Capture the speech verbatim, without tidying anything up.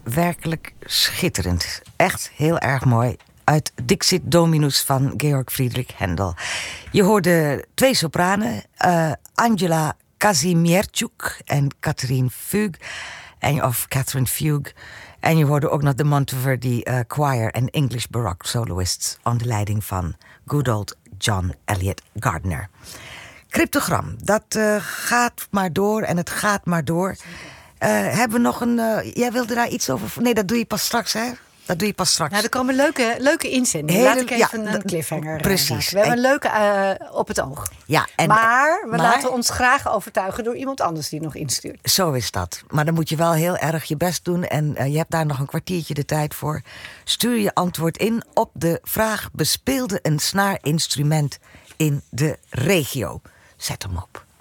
werkelijk schitterend. Echt heel erg mooi. Uit Dixit Dominus van Georg Friedrich Händel. Je hoorde twee sopranen, uh, Angela Kazimierczuk en Catherine Fugue. En, of Catherine Fugue. En je hoorde ook nog de Monteverdi uh, Choir en English Baroque soloists onder leiding van good old John Eliot Gardner. Cryptogram, dat uh, gaat maar door en het gaat maar door. Uh, hebben we nog een... Uh, jij wilde daar iets over... Nee, dat doe je pas straks, hè? Dat doe je pas straks. Nou, er komen leuke, leuke inzendingen. Laat ik even ja, een cliffhanger precies. Maken. We hebben een leuke uh, op het oog. Ja, en, maar we maar, laten ons graag overtuigen door iemand anders die nog instuurt. Zo is dat. Maar dan moet je wel heel erg je best doen. En uh, je hebt daar nog een kwartiertje de tijd voor. Stuur je antwoord in op de vraag... bespeelde een snaarinstrument in de regio? Zet hem op.